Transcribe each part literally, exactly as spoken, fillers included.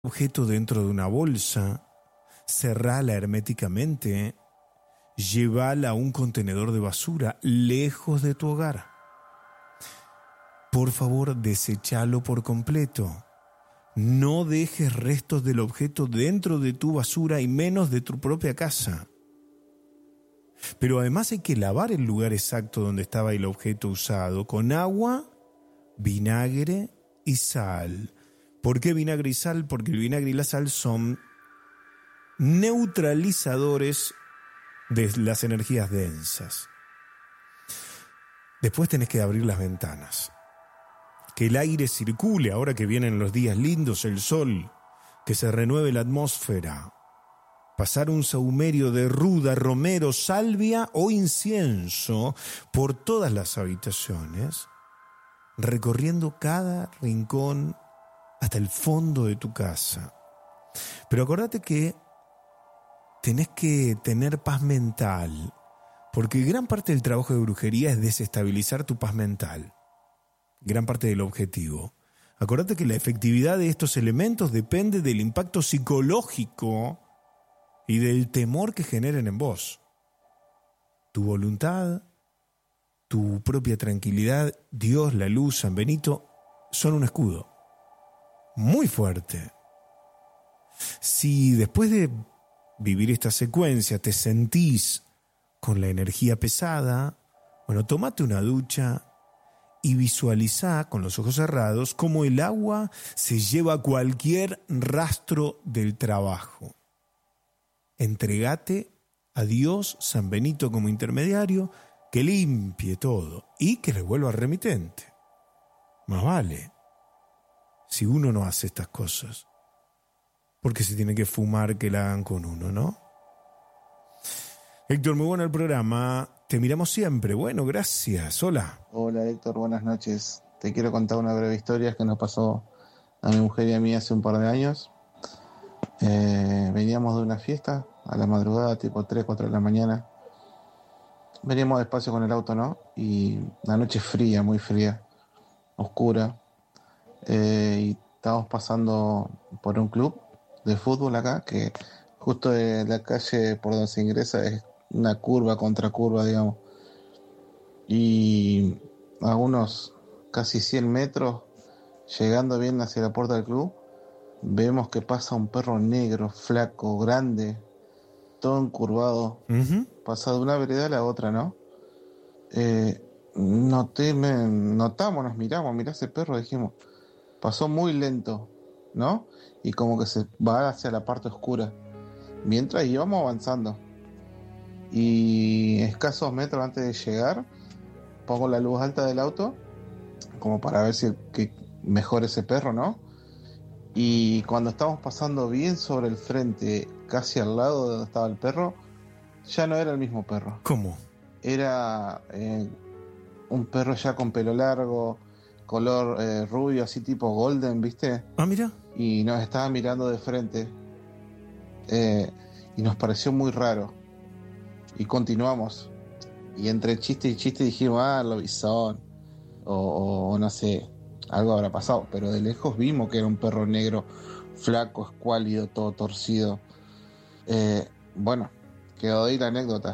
objeto dentro de una bolsa, cerrala herméticamente, llévala a un contenedor de basura lejos de tu hogar. Por favor, deséchalo por completo. No dejes restos del objeto dentro de tu basura y menos de tu propia casa. Pero además hay que lavar el lugar exacto donde estaba el objeto usado con agua, vinagre y sal. ¿Por qué vinagre y sal? Porque el vinagre y la sal son neutralizadores de las energías densas. Después tenés que abrir las ventanas. Que el aire circule ahora que vienen los días lindos, el sol, que se renueve la atmósfera. Pasar un sahumerio de ruda, romero, salvia o incienso por todas las habitaciones, recorriendo cada rincón hasta el fondo de tu casa. Pero acordate que tenés que tener paz mental, porque gran parte del trabajo de brujería es desestabilizar tu paz mental. Gran parte del objetivo. Acordate que la efectividad de estos elementos depende del impacto psicológico y del temor que generen en vos. Tu voluntad, tu propia tranquilidad, Dios, la luz, San Benito, son un escudo muy fuerte. Si después de vivir esta secuencia te sentís con la energía pesada, bueno, tómate una ducha y visualizá con los ojos cerrados cómo el agua se lleva cualquier rastro del trabajo. Entregate a Dios, San Benito como intermediario, que limpie todo y que le vuelva remitente. Más vale. Si uno no hace estas cosas, porque se tiene que fumar que la hagan con uno, ¿no? Héctor, muy bueno el programa. Te miramos siempre. Bueno, gracias. Hola. Hola Héctor, buenas noches. Te quiero contar una breve historia que nos pasó a mi mujer y a mí hace un par de años. Eh, veníamos de una fiesta a la madrugada, tipo tres, cuatro de la mañana. Veníamos despacio con el auto, ¿no? Y la noche fría, muy fría, oscura. Eh, y estábamos pasando por un club de fútbol acá, que justo de la calle por donde se ingresa es una curva contra curva, digamos. Y a unos casi cien metros, llegando bien hacia la puerta del club, vemos que pasa un perro negro, flaco, grande, todo encurvado, Uh-huh. pasa de una vereda a la otra, ¿no? Eh, noté, me, notamos, nos miramos, mirá ese perro, dijimos, pasó muy lento, ¿no? Y como que se va hacia la parte oscura, mientras íbamos avanzando. Y escasos metros antes de llegar, pongo la luz alta del auto, como para ver si que mejor ese perro, ¿no? Y cuando estábamos pasando bien sobre el frente, casi al lado de donde estaba el perro, ya no era el mismo perro. ¿Cómo? Era eh, un perro ya con pelo largo, color eh, rubio, así tipo golden, ¿viste? Ah, mira. Y nos estaba mirando de frente. Eh, y nos pareció muy raro. Y continuamos. Y entre chiste y chiste dijimos, ah, lobizón. O, o, o no sé, algo habrá pasado. Pero de lejos vimos que era un perro negro, flaco, escuálido, todo torcido. Eh, bueno, quedó ahí la anécdota.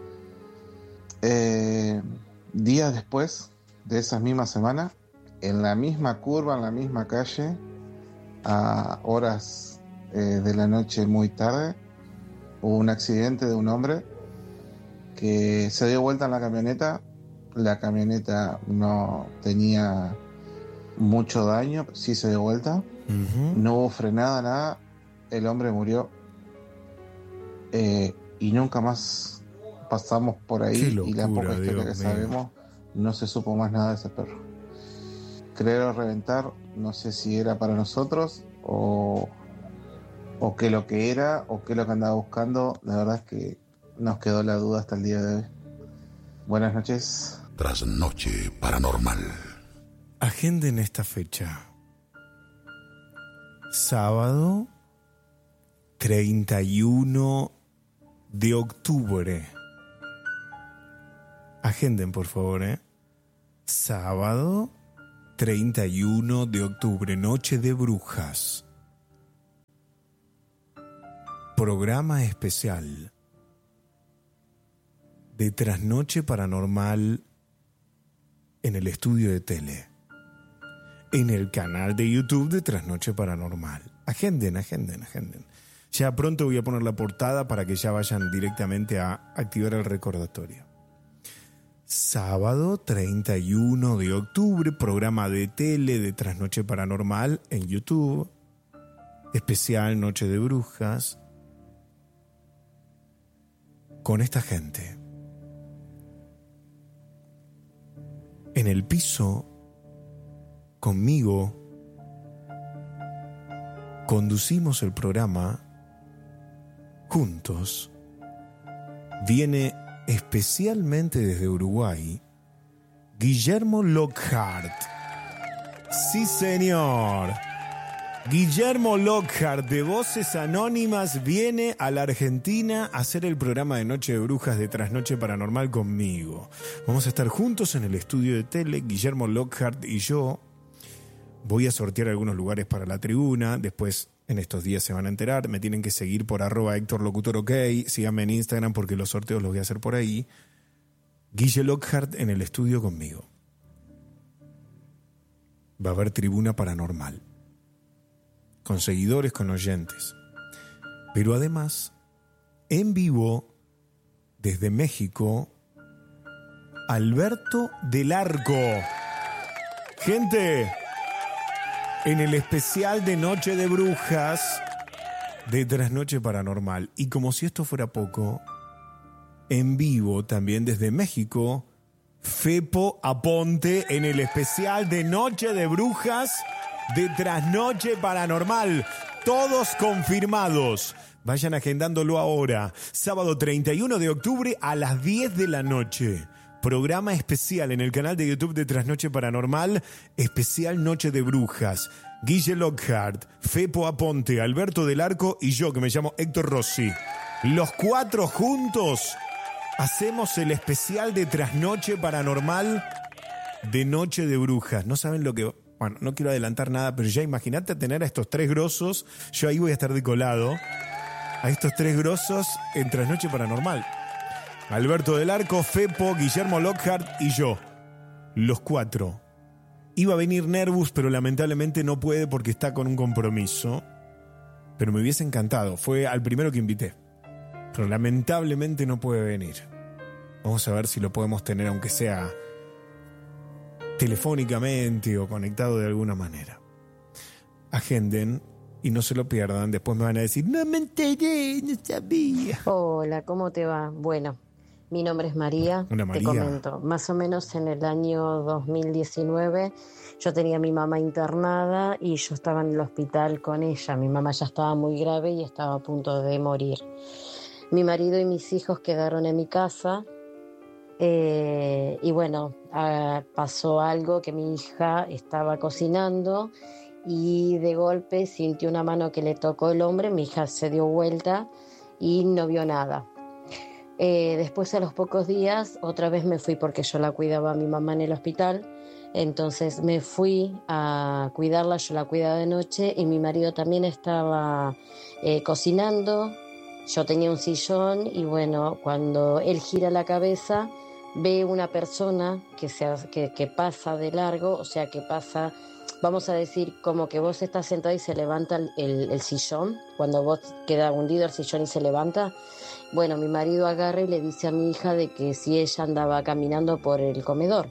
Eh, días después de esas mismas semanas, en la misma curva, en la misma calle, a horas eh, de la noche muy tarde, hubo un accidente de un hombre que se dio vuelta en la camioneta. La camioneta no tenía mucho daño, sí se dio vuelta. Uh-huh. No hubo frenada, nada. El hombre murió. Eh, y nunca más pasamos por ahí. Locura, y la poca historia Dios que mío. sabemos, no se supo más nada de ese perro. Creer o reventar, no sé si era para nosotros o, o qué lo que era o qué lo que andaba buscando. La verdad es que nos quedó la duda hasta el día de hoy. Buenas noches. Trasnoche Paranormal. Agenden esta fecha. Sábado treinta y uno de octubre. Agenden, por favor, ¿eh? Sábado treinta y uno de octubre, noche de brujas. programa especial de Trasnoche Paranormal en el estudio de tele, en el canal de YouTube de Trasnoche Paranormal. Agenden, agenden, agenden. Ya pronto voy a poner la portada para que ya vayan directamente a activar el recordatorio. Sábado treinta y uno de octubre, programa de tele de Trasnoche Paranormal en YouTube, especial Noche de Brujas, con esta gente. En el piso, conmigo, conducimos el programa juntos. Viene especialmente desde Uruguay, Guillermo Lockhart. Sí, señor. Guillermo Lockhart, de Voces Anónimas, viene a la Argentina a hacer el programa de Noche de Brujas de Trasnoche Paranormal conmigo. Vamos a estar juntos en el estudio de tele, Guillermo Lockhart y yo. Voy a sortear algunos lugares para la tribuna, después en estos días se van a enterar. Me tienen que seguir por arroba Héctor Locutor OK. Síganme en Instagram porque los sorteos los voy a hacer por ahí. Guille Lockhart en el estudio conmigo. Va a haber tribuna paranormal. Con seguidores, con oyentes. Pero además, en vivo, desde México, Alberto del Arco. Gente, en el especial de Noche de Brujas de Trasnoche Paranormal. Y como si esto fuera poco, en vivo también desde México, Fepo Aponte en el especial de Noche de Brujas de Trasnoche Paranormal. Todos confirmados. Vayan agendándolo ahora. Sábado treinta y uno de octubre a las diez de la noche. Programa especial en el canal de YouTube de Trasnoche Paranormal, especial Noche de Brujas. Guille Lockhart, Fepo Aponte, Alberto del Arco y yo, que me llamo Héctor Rossi. Los cuatro juntos hacemos el especial de Trasnoche Paranormal de Noche de Brujas. No saben lo que... Bueno, no quiero adelantar nada, pero ya imagínate tener a estos tres grosos. Yo ahí voy a estar de colado. A estos tres grosos en Trasnoche Paranormal. Alberto del Arco, Fepo, Guillermo Lockhart y yo. Los cuatro. Iba a venir Nervus, pero lamentablemente no puede porque está con un compromiso. Pero me hubiese encantado. Fue al primero que invité. Pero lamentablemente no puede venir. Vamos a ver si lo podemos tener, aunque sea telefónicamente o conectado de alguna manera. Agenden y no se lo pierdan. Después me van a decir, no me enteré, no sabía. Hola, ¿cómo te va? Bueno, mi nombre es María. Hola, María. Te comento, más o menos en el año dos mil diecinueve yo tenía a mi mamá internada y yo estaba en el hospital con ella. Mi mamá ya estaba muy grave y estaba a punto de morir. Mi marido y mis hijos quedaron en mi casa. Eh, y bueno, uh, pasó algo que mi hija estaba cocinando y de golpe sintió una mano que le tocó el hombro. Mi hija se dio vuelta y no vio nada. Eh, después, a los pocos días, otra vez me fui porque yo la cuidaba a mi mamá en el hospital. Entonces me fui a cuidarla, yo la cuidaba de noche y mi marido también estaba eh, cocinando. Yo tenía un sillón y bueno, cuando él gira la cabeza ve una persona que, se, que, que pasa de largo, o sea que pasa, vamos a decir, como que vos estás sentado y se levanta el, el, el sillón, cuando vos queda hundido el sillón y se levanta. Bueno, mi marido agarra y le dice a mi hija de que si ella andaba caminando por el comedor.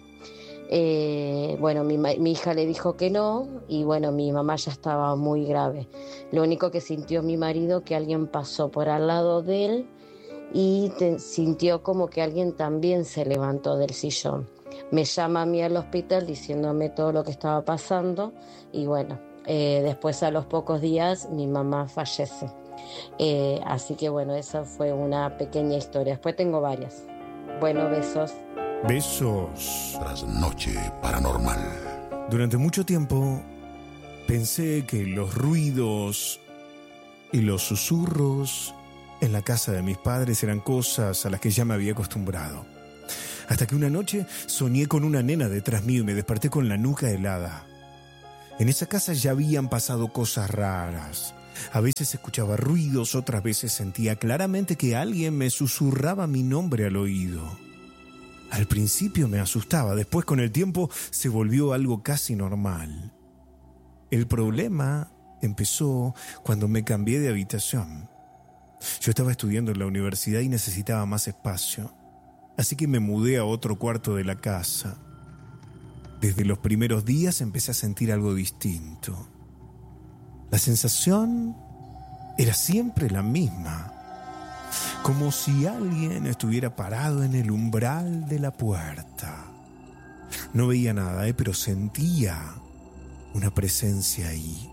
Eh, bueno, mi, mi hija le dijo que no y bueno, mi mamá ya estaba muy grave. Lo único que sintió mi marido que alguien pasó por al lado de él y te, sintió como que alguien también se levantó del sillón. Me llama a mí al hospital diciéndome todo lo que estaba pasando y bueno, eh, después a los pocos días mi mamá fallece. Eh, así que bueno, esa fue una pequeña historia. Después tengo varias. Bueno, besos. Besos. Trasnoche Paranormal. Durante mucho tiempo pensé que los ruidos y los susurros en la casa de mis padres eran cosas a las que ya me había acostumbrado. Hasta que una noche soñé con una nena detrás mío y me desperté con la nuca helada. En esa casa ya habían pasado cosas raras. A veces escuchaba ruidos, otras veces sentía claramente que alguien me susurraba mi nombre al oído. Al principio me asustaba, después con el tiempo se volvió algo casi normal. El problema empezó cuando me cambié de habitación. Yo estaba estudiando en la universidad y necesitaba más espacio, así que me mudé a otro cuarto de la casa. Desde los primeros días empecé a sentir algo distinto. La sensación era siempre la misma, como si alguien estuviera parado en el umbral de la puerta. No veía nada, ¿eh? Pero sentía una presencia ahí,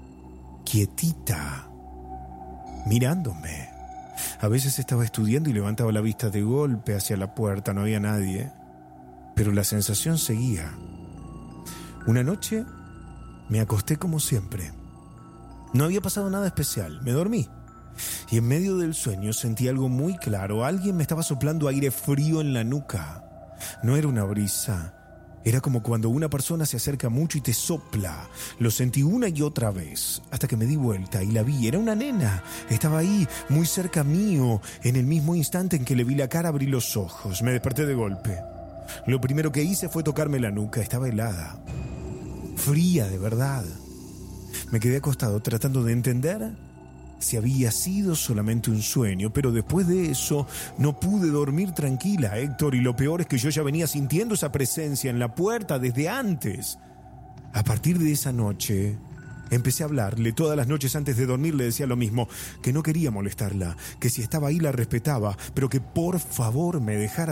quietita, mirándome. A veces estaba estudiando y levantaba la vista de golpe hacia la puerta, no había nadie, pero la sensación seguía. Una noche me acosté como siempre. No había pasado nada especial, me dormí. Y en medio del sueño sentí algo muy claro. Alguien me estaba soplando aire frío en la nuca. No era una brisa. Era como cuando una persona se acerca mucho y te sopla. Lo sentí una y otra vez, hasta que me di vuelta y la vi. Era una nena. Estaba ahí, muy cerca mío. En el mismo instante en que le vi la cara, abrí los ojos. Me desperté de golpe. Lo primero que hice fue tocarme la nuca. Estaba helada. Fría, de verdad. Me quedé acostado tratando de entender si había sido solamente un sueño, pero después de eso no pude dormir tranquila, Héctor, y lo peor es que yo ya venía sintiendo esa presencia en la puerta desde antes. A partir de esa noche empecé a hablarle. Todas las noches antes de dormir le decía lo mismo, que no quería molestarla, que si estaba ahí la respetaba, pero que por favor me dejara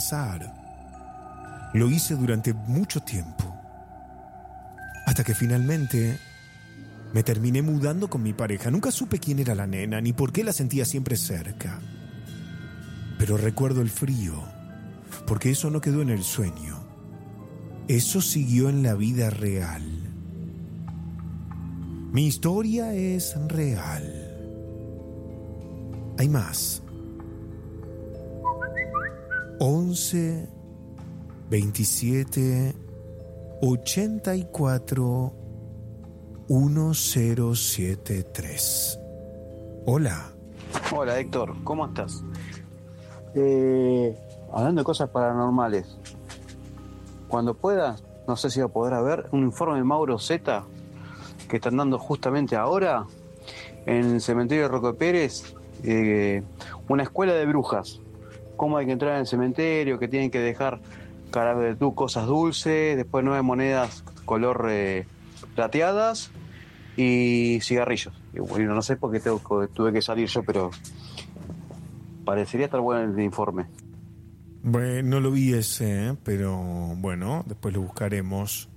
descansar. Lo hice durante mucho tiempo, hasta que finalmente me terminé mudando con mi pareja. Nunca supe quién era la nena, ni por qué la sentía siempre cerca. Pero recuerdo el frío, porque eso no quedó en el sueño. Eso siguió en la vida real. Mi historia es real. Hay más. once, veintisiete, ochenta y cuatro, uno cero siete tres. Hola. Hola Héctor, ¿cómo estás? Eh, hablando de cosas paranormales, cuando puedas, no sé si va a poder haber un informe de Mauro Zeta que están dando justamente ahora en el cementerio de Roque Pérez, eh, una escuela de brujas. Cómo hay que entrar en el cementerio, que tienen que dejar carabe de tú, cosas dulces, después nueve monedas color eh, plateadas y cigarrillos. Y bueno, no sé por qué tengo, tuve que salir yo, pero parecería estar bueno el informe. Bueno, no lo vi ese, ¿eh? Pero bueno, después lo buscaremos.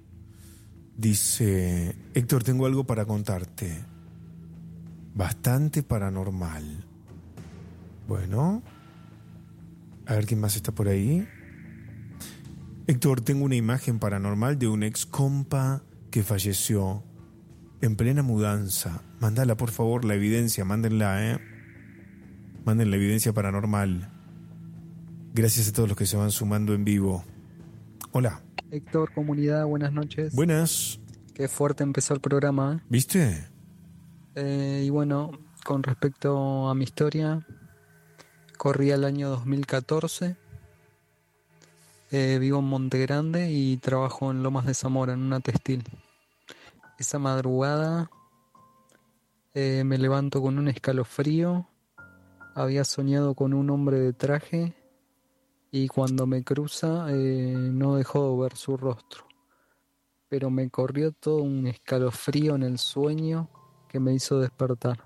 Dice, Héctor, tengo algo para contarte. Bastante paranormal. Bueno, a ver quién más está por ahí. Héctor, tengo una imagen paranormal de un ex compa que falleció en plena mudanza. Mándala, por favor, la evidencia, mándenla, ¿eh? Manden la evidencia paranormal. Gracias a todos los que se van sumando en vivo. Hola. Héctor, comunidad, buenas noches. Buenas. Qué fuerte empezó el programa, ¿eh? ¿Viste? Eh, y bueno, con respecto a mi historia, corría el año dos mil catorce. Eh, vivo en Monte Grande y trabajo en Lomas de Zamora, en una textil. Esa madrugada eh, me levanto con un escalofrío. Había soñado con un hombre de traje y cuando me cruza eh, no dejó de ver su rostro. Pero me corrió todo un escalofrío en el sueño que me hizo despertar.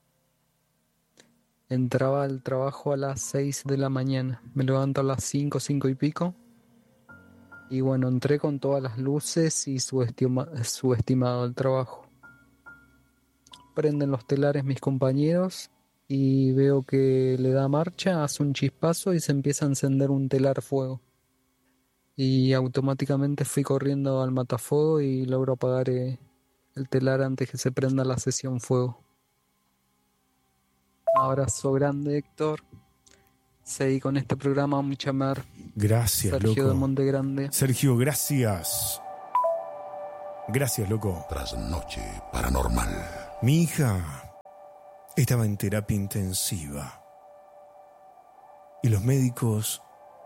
Entraba al trabajo a las seis de la mañana. Me levanto a las cinco, cinco y pico. Y bueno, entré con todas las luces y subestima- subestimado el trabajo. Prenden los telares mis compañeros y veo que le da marcha, hace un chispazo y se empieza a encender un telar fuego. Y automáticamente fui corriendo al matafuego y logro apagar eh, el telar antes que se prenda la sesión fuego. Abrazo grande, Héctor. Seguí con este programa, mucha mar. Gracias, Sergio loco. de Monte Grande. Sergio, gracias. Gracias, loco. Trasnoche paranormal. Mi hija estaba en terapia intensiva y los médicos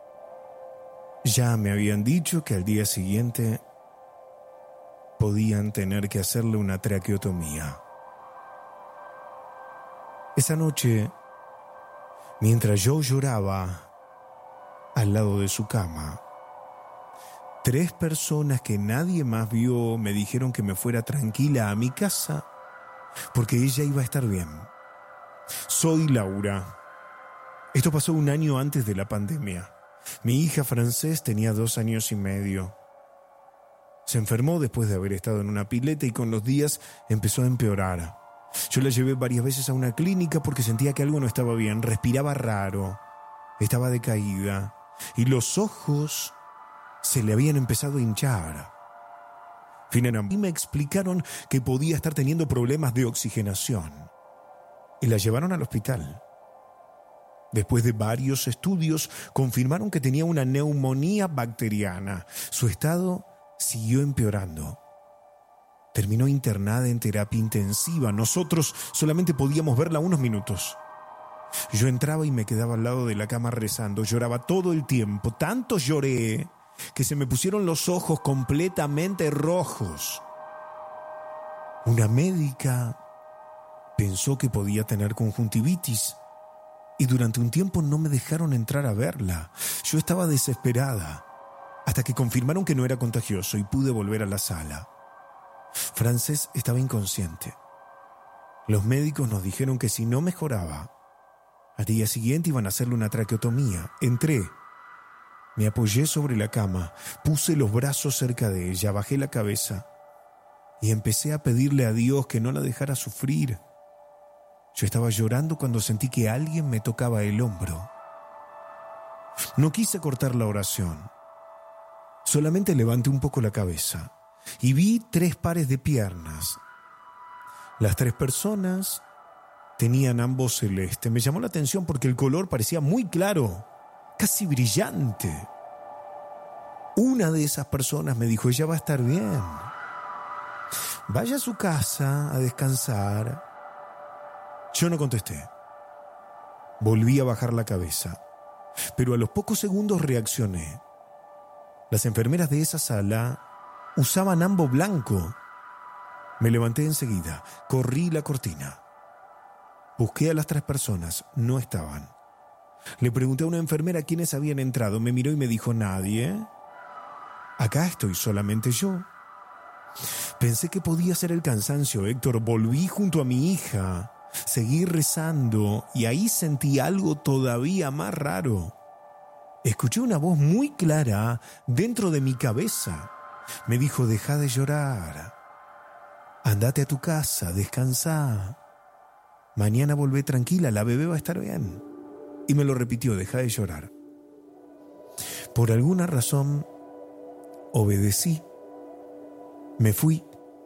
ya me habían dicho que al día siguiente podían tener que hacerle una traqueotomía. Esa noche, mientras yo lloraba al lado de su cama, tres personas que nadie más vio me dijeron que me fuera tranquila a mi casa porque ella iba a estar bien. Soy Laura. Esto pasó un año antes de la pandemia. Mi hija Frances tenía dos años y medio. Se enfermó después de haber estado en una pileta y con los días empezó a empeorar. Yo la llevé varias veces a una clínica porque sentía que algo no estaba bien. Respiraba raro, estaba decaída y los ojos se le habían empezado a hinchar. Finalmente me explicaron que podía estar teniendo problemas de oxigenación y la llevaron al hospital. Después de varios estudios, confirmaron que tenía una neumonía bacteriana. Su estado siguió empeorando. Terminó internada en terapia intensiva. Nosotros solamente podíamos verla unos minutos. Yo entraba y me quedaba al lado de la cama rezando. Lloraba todo el tiempo. Tanto lloré que se me pusieron los ojos completamente rojos. Una médica pensó que podía tener conjuntivitis y durante un tiempo no me dejaron entrar a verla. Yo estaba desesperada hasta que confirmaron que no era contagioso y pude volver a la sala. Frances estaba inconsciente. Los médicos nos dijeron que si no mejoraba, al día siguiente iban a hacerle una traqueotomía. Entré. Me apoyé sobre la cama, puse los brazos cerca de ella, bajé la cabeza y empecé a pedirle a Dios que no la dejara sufrir. Yo estaba llorando cuando sentí que alguien me tocaba el hombro. No quise cortar la oración. Solamente levanté un poco la cabeza y vi tres pares de piernas. Las tres personas tenían ambos celeste. Me llamó la atención porque el color parecía muy claro, casi brillante. Una de esas personas me dijo, ella va a estar bien. Vaya a su casa a descansar. Yo no contesté. Volví a bajar la cabeza, pero a los pocos segundos reaccioné. Las enfermeras de esa sala usaban ambo blanco. Me levanté enseguida, corrí la cortina. Busqué a las tres personas, no estaban. Le pregunté a una enfermera quiénes habían entrado. Me miró y me dijo, nadie. Acá estoy solamente yo. Pensé que podía ser el cansancio, Héctor. Volví junto a mi hija, seguí rezando y ahí sentí algo todavía más raro. Escuché una voz muy clara dentro de mi cabeza. Me dijo, deja de llorar. Andate a tu casa, descansa. Mañana volvé tranquila, la bebé va a estar bien. Y me lo repitió, deja de llorar. Por alguna razón, obedecí. Me fui.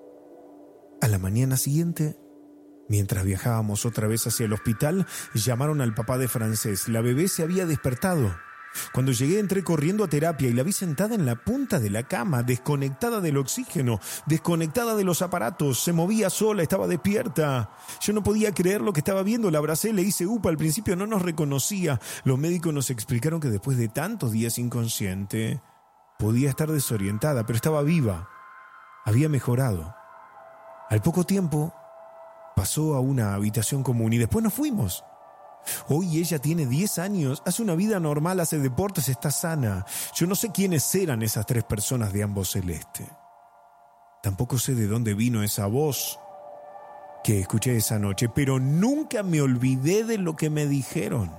A la mañana siguiente, mientras viajábamos otra vez hacia el hospital, llamaron al papá de Frances. La bebé se había despertado. Cuando llegué entré corriendo a terapia y la vi sentada en la punta de la cama, desconectada del oxígeno, desconectada de los aparatos, se movía sola, estaba despierta. Yo no podía creer lo que estaba viendo, la abracé, le hice upa, al principio no nos reconocía. Los médicos nos explicaron que después de tantos días inconsciente, podía estar desorientada, pero estaba viva, había mejorado. Al poco tiempo, pasó a una habitación común y después nos fuimos. Hoy ella tiene diez años, hace una vida normal, hace deportes, está sana. Yo no sé quiénes eran esas tres personas de ambos celeste. Tampoco sé de dónde vino esa voz que escuché esa noche, pero nunca me olvidé de lo que me dijeron.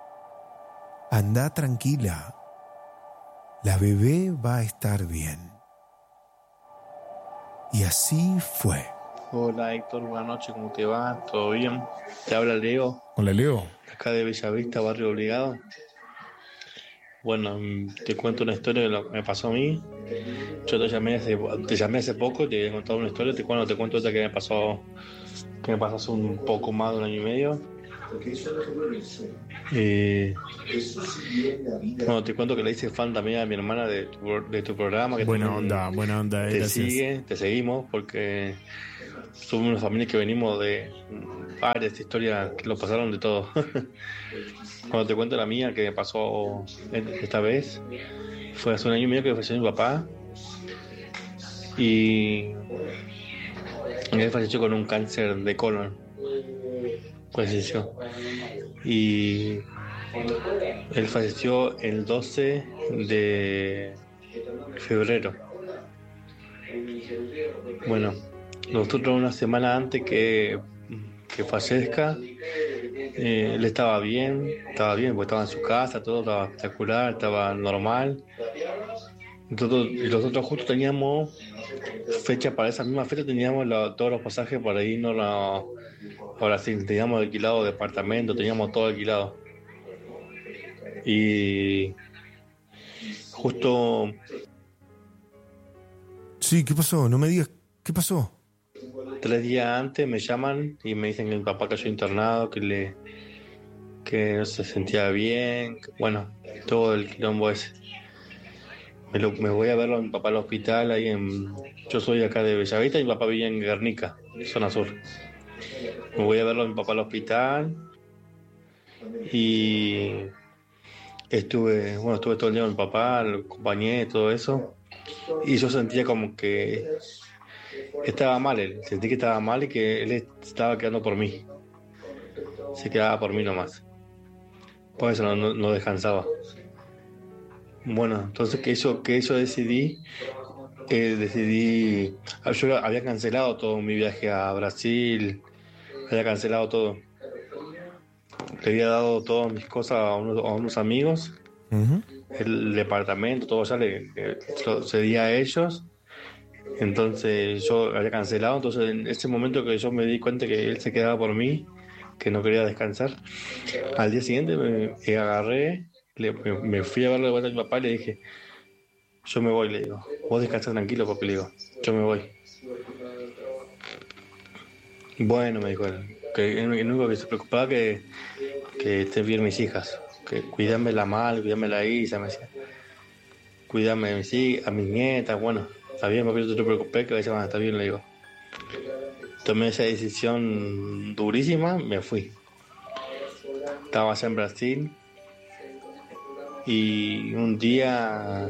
Anda tranquila, la bebé va a estar bien. Y así fue. Hola Héctor, buenas noches, ¿cómo te va? ¿Todo bien? Te habla Leo. Hola Leo. Acá de Bellavista, Barrio Obligado. Bueno, te cuento una historia de lo que me pasó a mí. Yo te llamé hace, te llamé hace poco, te he contado una historia. Te, bueno, te cuento otra que me pasó, que me pasó hace un poco más de un año y medio. Eh, bueno, te cuento que le hice fan también a mi hermana de tu, de tu programa. Que buena también onda, buena onda. Te Gracias. sigue, te seguimos porque somos una familia que venimos de varias historias que lo pasaron de todo. Cuando te cuento la mía, que me pasó esta vez, fue hace un año y medio que falleció mi papá. Y él falleció con un cáncer de colon. Falleció. Y él falleció el doce de febrero. Bueno, nosotros una semana antes que, que fallezca, eh, él estaba bien, estaba bien, porque estaba en su casa, todo estaba espectacular, estaba normal. Nosotros, y nosotros justo teníamos fecha para esa misma fecha, teníamos la, todos los pasajes para irnos a, a Brasil, teníamos alquilado departamento, teníamos todo alquilado. Y justo... Sí, ¿qué pasó? No me digas, ¿qué pasó? Tres días antes me llaman y me dicen que mi papá cayó internado, que le que no se sentía bien, que, bueno, todo el quilombo ese. Me, lo, me voy a verlo a mi papá al hospital, ahí en... Yo soy acá de Bellavista y mi papá vivía en Guernica, zona sur. Me voy a verlo a mi papá al hospital y estuve, bueno, estuve todo el día con mi papá, lo acompañé, todo eso. Y yo sentía como que estaba mal él, sentí que estaba mal y que él estaba quedando por mí. Se quedaba por mí nomás. Por eso no, no, no descansaba. Bueno, entonces que eso, que eso decidí, eh, decidí, yo había cancelado todo mi viaje a Brasil, había cancelado todo. Le había dado todas mis cosas a unos, a unos amigos. Uh-huh. El departamento, todo ya le, le cedía a ellos. Entonces yo había cancelado. Entonces en ese momento que yo me di cuenta que él se quedaba por mí, que no quería descansar, al día siguiente me, me agarré, le, me, me fui a verlo de vuelta a mi papá y le dije, yo me voy, le digo, vos descansás tranquilo, papi, le digo, yo me voy. Bueno, me dijo él, que el único que se preocupaba que, que estén bien mis hijas, que cuídamela mal, cuídamela a Isa, me decía, cuídame a mis hijas, a mis nietas, bueno, está bien, papi, no te preocupes, que van a estar bien, le digo. Tomé esa decisión durísima, me fui. Estaba allá en Brasil y un día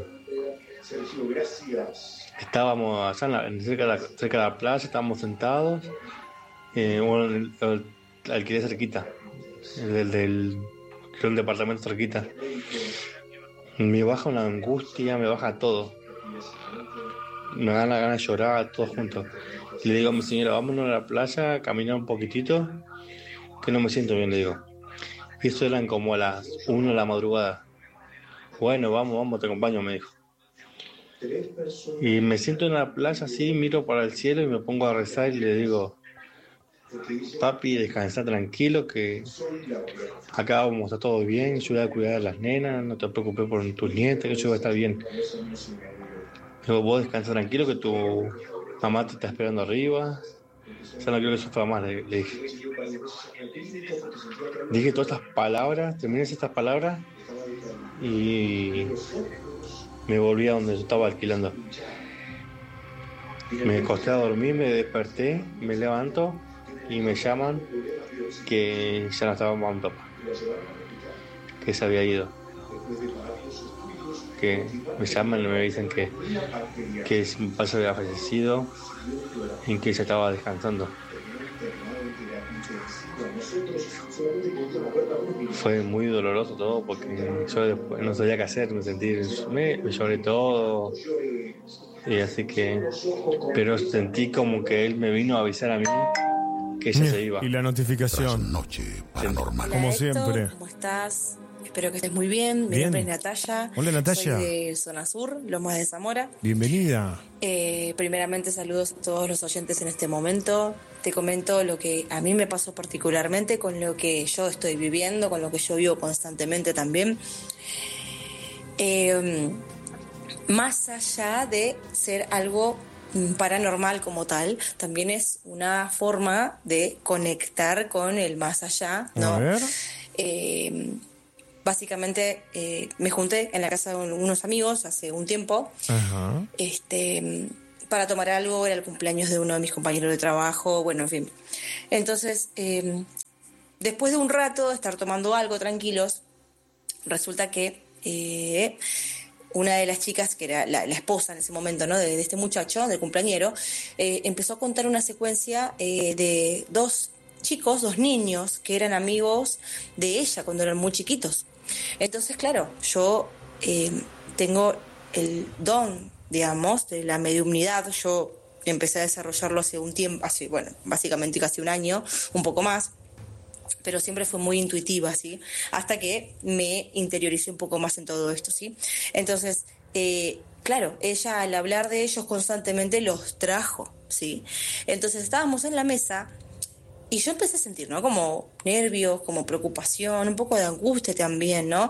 estábamos allá en la, cerca, de la, cerca de la playa, estábamos sentados, eh, bueno, el, el, el alquilé cerquita, el del el departamento cerquita. Me baja una angustia, me baja todo. Me dan la gana de llorar, todos juntos. Le digo a mi señora, vámonos a la playa, caminar un poquitito, que no me siento bien, le digo. Y eso eran como a las una de la madrugada. Bueno, vamos, vamos, te acompaño, me dijo. Y me siento en la playa así, miro para el cielo y me pongo a rezar y le digo, papi, descansa tranquilo, que acá vamos a estar todo bien, yo voy a cuidar a las nenas, no te preocupes por tus nietas, que yo voy a estar bien. Digo, vos descansa tranquilo, que tu mamá te está esperando arriba. O sea, no quiero que sufra más, le, le dije. Dije todas estas palabras, terminé estas palabras y me volví a donde yo estaba alquilando. Me acosté a dormir, me desperté, me levanto y me llaman que ya no estaba mi papá, que se había ido. Que me llaman y me dicen que, que mi papá se había fallecido y que se estaba descansando. Fue muy doloroso todo porque yo después no sabía qué hacer, me sentí, me, me lloré todo y así que, pero sentí como que él me vino a avisar a mí que ella se iba. Y la notificación. Noche paranormal. Como Hola, Héctor, siempre. ¿cómo estás? Espero que estés muy bien. Mi Bien. nombre es Natalia. Hola, Natalia. Soy de Zona Sur, Lomas de Zamora. Bienvenida. Eh, primeramente, saludos a todos los oyentes en este momento. Te comento lo que a mí me pasó particularmente con lo que yo estoy viviendo, con lo que yo vivo constantemente también. Eh, más allá de ser algo paranormal como tal, también es una forma de conectar con el más allá, ¿no? A ver. Eh, Básicamente eh, me junté en la casa de unos amigos hace un tiempo. Ajá. Este, para tomar algo, era el cumpleaños de uno de mis compañeros de trabajo, bueno, en fin. Entonces, eh, después de un rato de estar tomando algo tranquilos, resulta que eh, una de las chicas, que era la, la esposa en ese momento, ¿no?, de, de este muchacho, del cumpleañero, eh, empezó a contar una secuencia eh, de dos chicos, dos niños, que eran amigos de ella cuando eran muy chiquitos. Entonces, claro, yo eh, tengo el don, digamos, de la mediumnidad. Yo empecé a desarrollarlo hace un tiempo, hace, bueno, básicamente casi un año, un poco más, pero siempre fue muy intuitiva, ¿sí? Hasta que me interioricé un poco más en todo esto, ¿sí? Entonces, eh, claro, ella al hablar de ellos constantemente los trajo, ¿sí? Entonces estábamos en la mesa y yo empecé a sentir, ¿no?, como nervios, como preocupación, un poco de angustia también, ¿no?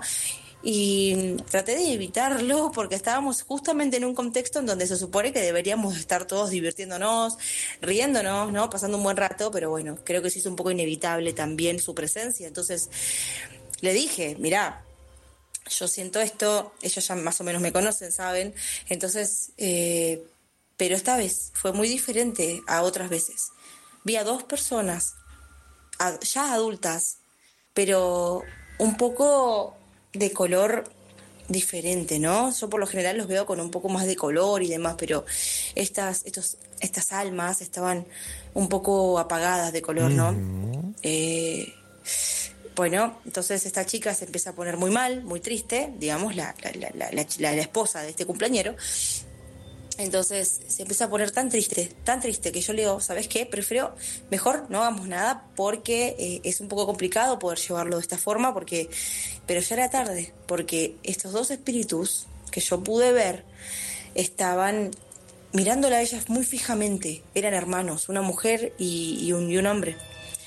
Y traté de evitarlo porque estábamos justamente en un contexto en donde se supone que deberíamos estar todos divirtiéndonos, riéndonos, ¿no?, pasando un buen rato, pero bueno, creo que sí es un poco inevitable también su presencia. Entonces le dije, mirá, yo siento esto, ellos ya más o menos me conocen, ¿saben? Entonces, eh, pero esta vez fue muy diferente a otras veces. Vi a dos personas, a, ya adultas, pero un poco de color diferente, ¿no? Yo por lo general los veo con un poco más de color y demás, pero estas, estos, estas almas estaban un poco apagadas de color, ¿no? Uh-huh. Eh, bueno, entonces esta chica se empieza a poner muy mal, muy triste, digamos, la, la, la, la, la, la esposa de este cumpleañero. Entonces se empieza a poner tan triste, tan triste, que yo le digo, ¿sabes qué? Prefiero, mejor no hagamos nada porque eh, es un poco complicado poder llevarlo de esta forma, porque, pero ya era tarde, porque estos dos espíritus que yo pude ver estaban mirándola a ella muy fijamente, eran hermanos, una mujer y, y, un, y un hombre.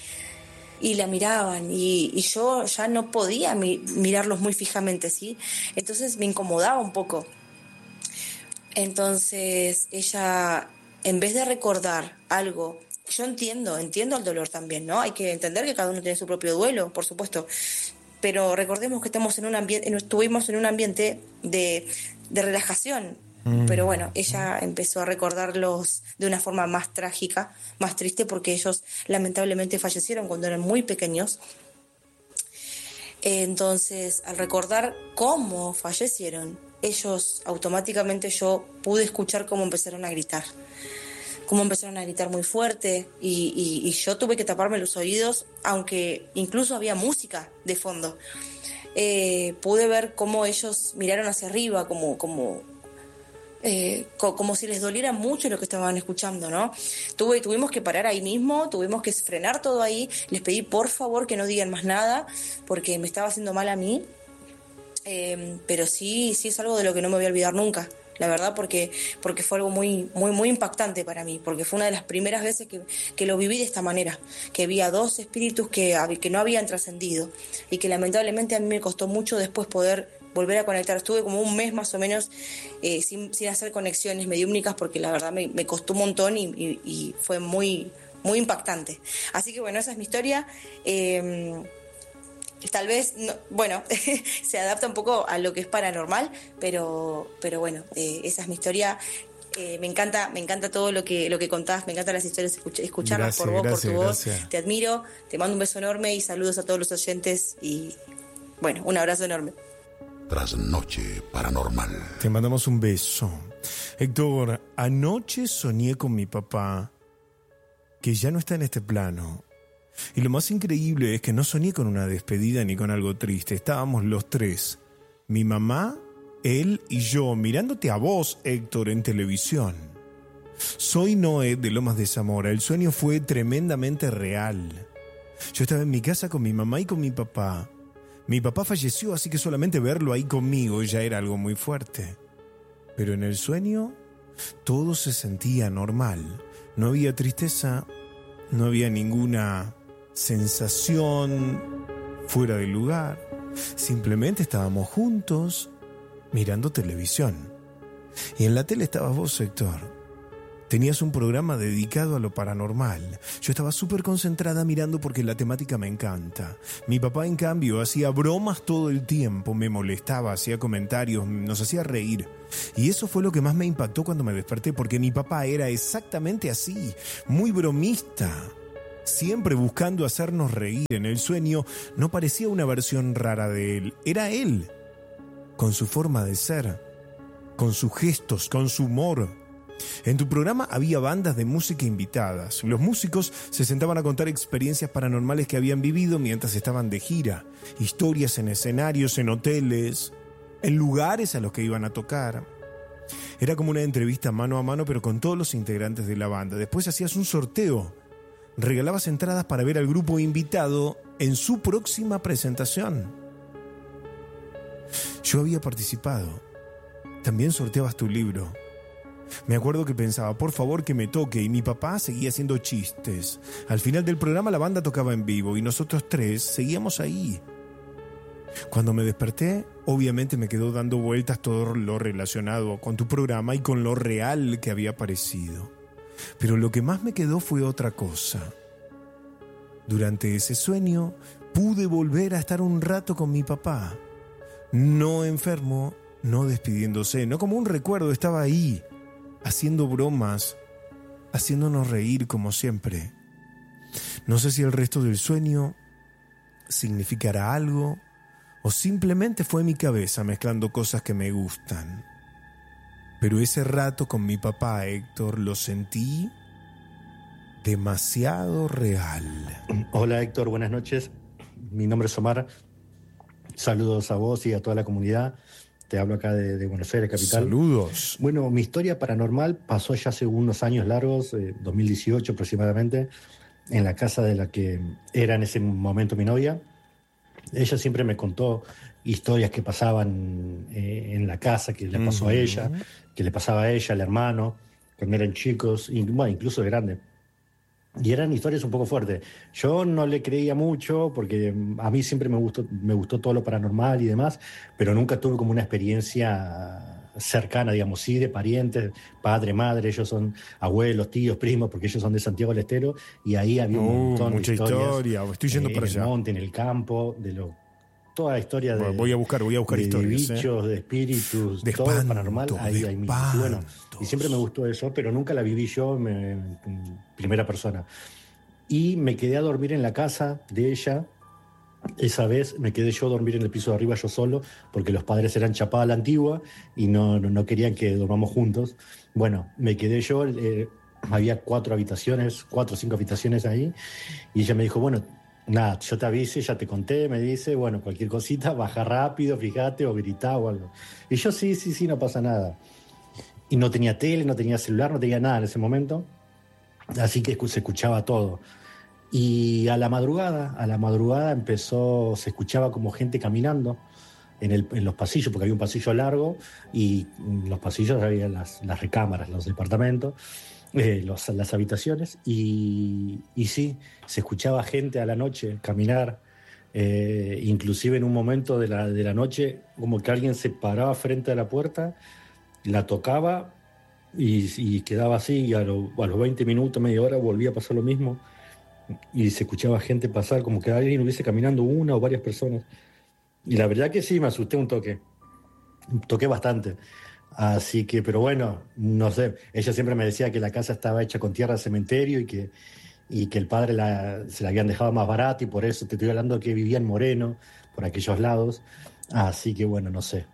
Y la miraban y, y yo ya no podía mi, mirarlos muy fijamente, ¿sí? Entonces me incomodaba un poco. Entonces ella, en vez de recordar algo, yo entiendo, entiendo el dolor también, ¿no? Hay que entender que cada uno tiene su propio duelo, por supuesto, pero recordemos que estamos en un ambiente, estuvimos en un ambiente de, de relajación, mm. pero bueno, ella empezó a recordarlos de una forma más trágica, más triste, porque ellos lamentablemente fallecieron cuando eran muy pequeños. Entonces, al recordar cómo fallecieron, ellos automáticamente yo pude escuchar cómo empezaron a gritar, cómo empezaron a gritar muy fuerte y, y, y yo tuve que taparme los oídos, aunque incluso había música de fondo. Eh, pude ver cómo ellos miraron hacia arriba, como, como, eh, co- como si les doliera mucho lo que estaban escuchando, ¿no? Tuve, tuvimos que parar ahí mismo, tuvimos que frenar todo ahí, les pedí por favor que no digan más nada, porque me estaba haciendo mal a mí. Eh, pero sí, sí es algo de lo que no me voy a olvidar nunca, la verdad, porque, porque fue algo muy, muy, muy impactante para mí, porque fue una de las primeras veces que, que lo viví de esta manera, que vi a dos espíritus que, que no habían trascendido y que lamentablemente a mí me costó mucho después poder volver a conectar. Estuve como un mes más o menos eh, sin, sin hacer conexiones mediúmnicas, porque la verdad me, me costó un montón y, y, y fue muy, muy impactante. Así que bueno, esa es mi historia. Eh, Tal vez, no, bueno, se adapta un poco a lo que es paranormal, pero, pero bueno, eh, esa es mi historia. Eh, me encanta, me encanta todo lo que lo que contás, me encantan las historias, escuch- escucharlas gracias, por vos, gracias, por tu voz. gracias. Te admiro, te mando un beso enorme y saludos a todos los oyentes y bueno, un abrazo enorme. Trasnoche paranormal. Te mandamos un beso. Héctor, anoche soñé con mi papá, que ya no está en este plano. Y lo más increíble es que no soñé con una despedida ni con algo triste. Estábamos los tres, mi mamá, él y yo, mirándote a vos, Héctor, en televisión. Soy Noé de Lomas de Zamora. El sueño fue tremendamente real. Yo estaba en mi casa con mi mamá y con mi papá. Mi papá falleció, así que solamente verlo ahí conmigo ya era algo muy fuerte. Pero en el sueño todo se sentía normal. No había tristeza, no había ninguna sensación fuera de lugar. Simplemente estábamos juntos mirando televisión. Y en la tele estabas vos, Héctor. Tenías un programa dedicado a lo paranormal. Yo estaba súper concentrada mirando porque la temática me encanta. Mi papá, en cambio, hacía bromas todo el tiempo, me molestaba, hacía comentarios, nos hacía reír. Y eso fue lo que más me impactó cuando me desperté, porque mi papá era exactamente así, muy bromista, siempre buscando hacernos reír. En el sueño no parecía una versión rara de él, era él, con su forma de ser, con sus gestos, con su humor. En tu programa había bandas de música invitadas. Los músicos se sentaban a contar experiencias paranormales que habían vivido mientras estaban de gira. Historias en escenarios, en hoteles, en lugares a los que iban a tocar. Era como una entrevista mano a mano, pero con todos los integrantes de la banda. Después hacías un sorteo. Regalabas entradas para ver al grupo invitado en su próxima presentación. Yo había participado. También sorteabas tu libro. Me acuerdo que pensaba, por favor que me toque, y mi papá seguía haciendo chistes. Al final del programa la banda tocaba en vivo y nosotros tres seguíamos ahí. Cuando me desperté, obviamente me quedó dando vueltas todo lo relacionado con tu programa y con lo real que había parecido. Pero lo que más me quedó fue otra cosa. Durante ese sueño pude volver a estar un rato con mi papá. No enfermo, no despidiéndose, no como un recuerdo, estaba ahí, haciendo bromas, haciéndonos reír como siempre. No sé si el resto del sueño significará algo o simplemente fue mi cabeza mezclando cosas que me gustan. Pero ese rato con mi papá, Héctor, lo sentí demasiado real. Hola Héctor, buenas noches. Mi nombre es Omar. Saludos a vos y a toda la comunidad. Te hablo acá de, de Buenos Aires, capital. Saludos. Bueno, mi historia paranormal pasó ya hace unos años largos, eh, dos mil dieciocho aproximadamente, en la casa de la que era en ese momento mi novia. Ella siempre me contó historias que pasaban eh, en la casa, que le pasó uh-huh. a ella, que le pasaba a ella, al hermano, cuando eran chicos, y, bueno, incluso de grande. Y eran historias un poco fuertes. Yo no le creía mucho porque a mí siempre me gustó, me gustó todo lo paranormal y demás, pero nunca tuve como una experiencia cercana, digamos, sí, de parientes, padre, madre, ellos son abuelos, tíos, primos, porque ellos son de Santiago del Estero, y ahí había un uh, montón mucha de historias. historia, estoy yendo eh, para en allá. el monte, en el campo, de lo, toda la historia de, voy a buscar, voy a buscar de, historias, de bichos, eh. de espíritus, de todo espanto, paranormal, ahí hay mitos. Y bueno, y siempre me gustó eso, pero nunca la viví yo me, en primera persona. Y me quedé a dormir en la casa de ella. Esa vez me quedé yo a dormir en el piso de arriba yo solo, porque los padres eran chapada a la antigua y no, no, no querían que dormamos juntos. Bueno, me quedé yo, eh, había cuatro habitaciones, cuatro o cinco habitaciones ahí, y ella me dijo, bueno, nada, yo te avisé, ya te conté, me dice, bueno, cualquier cosita, baja rápido, fíjate, o gritá o algo. Y yo, sí, sí, sí, no pasa nada. Y no tenía tele, no tenía celular, no tenía nada en ese momento, así que se escuchaba todo. Y a la madrugada, a la madrugada empezó, se escuchaba como gente caminando en, el, en los pasillos, porque había un pasillo largo y en los pasillos había las, las recámaras, los departamentos, eh, los, las habitaciones, y, y sí, se escuchaba gente a la noche caminar, eh, inclusive en un momento de la, de la noche, como que alguien se paraba frente a la puerta, la tocaba y, y quedaba así, y a, lo, a los veinte minutos, media hora, volvía a pasar lo mismo. Y se escuchaba gente pasar, como que alguien hubiese caminando, una o varias personas. Y la verdad que sí, me asusté un toque. Toqué bastante. Así que, pero bueno, no sé. Ella siempre me decía que la casa estaba hecha con tierra de cementerio y que, y que el padre la, se la habían dejado más barata, y por eso te estoy hablando que vivía en Moreno, por aquellos lados. Así que bueno, no sé.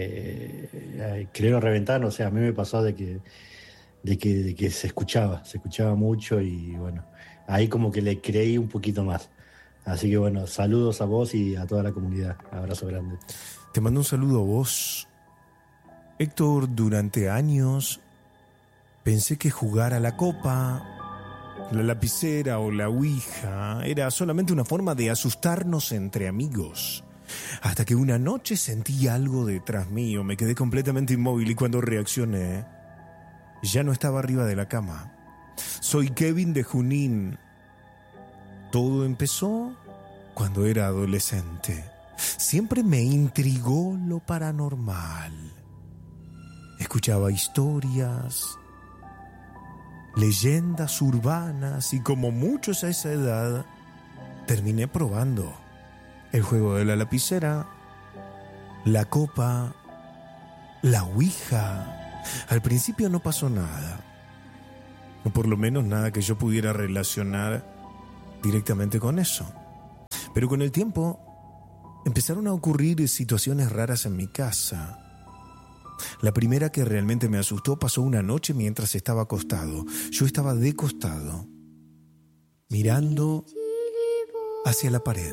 Eh, creo reventar, o sea, a mí me pasó de que, de que, de que se escuchaba, se escuchaba mucho, y bueno, ahí como que le creí un poquito más. Así que bueno, saludos a vos y a toda la comunidad. Abrazo grande. Te mando un saludo a vos. Héctor, durante años pensé que jugar a la copa, la lapicera o la ouija era solamente una forma de asustarnos entre amigos. Hasta que una noche sentí algo detrás mío, me quedé completamente inmóvil y cuando reaccioné, ya no estaba arriba de la cama. Soy Kevin de Junín. Todo empezó cuando era adolescente. Siempre me intrigó lo paranormal. Escuchaba historias, leyendas urbanas y como muchos a esa edad, terminé probando el juego de la lapicera, la copa, la ouija. Al principio no pasó nada, o por lo menos nada que yo pudiera relacionar directamente con eso. Pero con el tiempo empezaron a ocurrir situaciones raras en mi casa. La primera que realmente me asustó pasó una noche mientras estaba acostado. Yo estaba de costado, mirando hacia la pared.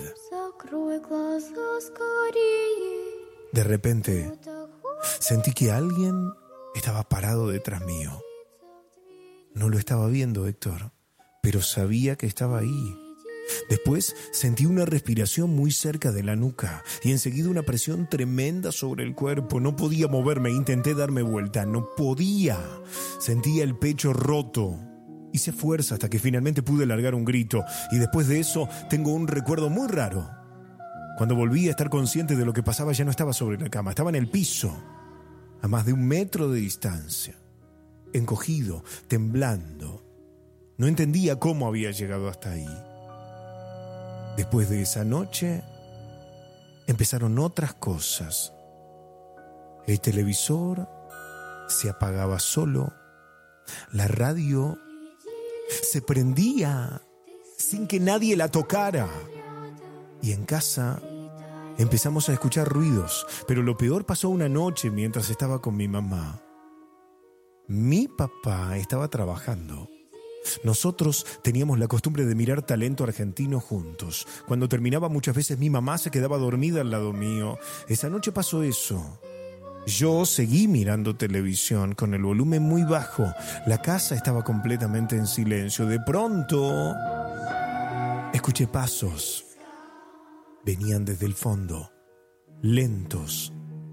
De repente, sentí que alguien estaba parado detrás mío. No lo estaba viendo, Héctor, pero sabía que estaba ahí. Después sentí una respiración muy cerca de la nuca y enseguida una presión tremenda sobre el cuerpo. No podía moverme, intenté darme vuelta, no podía. Sentía el pecho roto. Hice fuerza hasta que finalmente pude largar un grito y después de eso tengo un recuerdo muy raro. Cuando volví a estar consciente de lo que pasaba ya no estaba sobre la cama, estaba en el piso, a más de un metro de distancia, encogido, temblando. No entendía cómo había llegado hasta ahí. Después de esa noche, empezaron otras cosas. El televisor se apagaba solo. La radio se prendía sin que nadie la tocara. Y en casa empezamos a escuchar ruidos. Pero lo peor pasó una noche mientras estaba con mi mamá. Mi papá estaba trabajando. Nosotros teníamos la costumbre de mirar talento argentino juntos. Cuando terminaba muchas veces mi mamá se quedaba dormida al lado mío. Esa noche pasó eso. Yo seguí mirando televisión con el volumen muy bajo. La casa estaba completamente en silencio. De pronto, escuché pasos. Venían desde el fondo, lentos,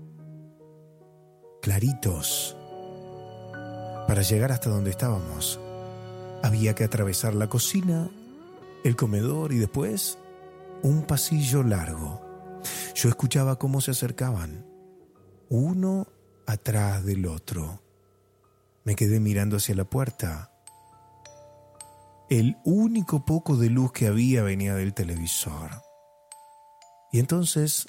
claritos. Para llegar hasta donde estábamos, había que atravesar la cocina, el comedor y después un pasillo largo. Yo escuchaba cómo se acercaban, uno atrás del otro. Me quedé mirando hacia la puerta. El único poco de luz que había venía del televisor. Y entonces